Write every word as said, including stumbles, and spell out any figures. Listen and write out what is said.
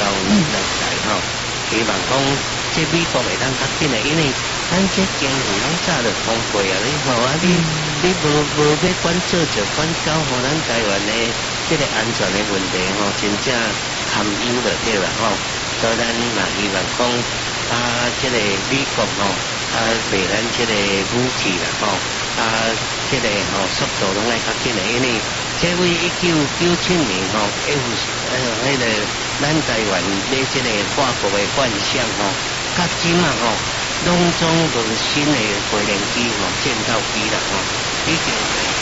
人才吼，希望讲这美国会当较紧诶，因为咱这政府咱早就通过啊，你吼啊，你你无无要管做就管搞，吼咱台湾诶这个安全诶问题吼，真正堪忧着对啦吼，所以咱嘛希望讲啊，这个美国吼啊，卖咱这个武器啦吼啊，这个吼速度拢爱较紧诶，因为这位一九九七年吼 F 呃迄个咱台湾买这个法国诶幻象吼，较今啊吼，拢总无新诶飞行机吼、战斗机啦吼，已经。